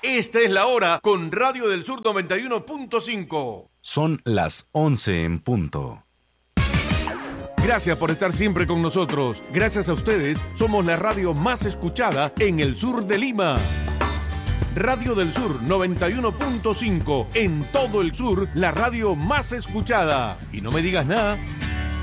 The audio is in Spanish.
Esta es la hora con Radio del Sur 91.5. Son las 11 en punto. Gracias por estar siempre con nosotros. Gracias a ustedes, somos la radio más escuchada en el sur de Lima. Radio del Sur 91.5. En todo el sur, la radio más escuchada. Y no me digas nada,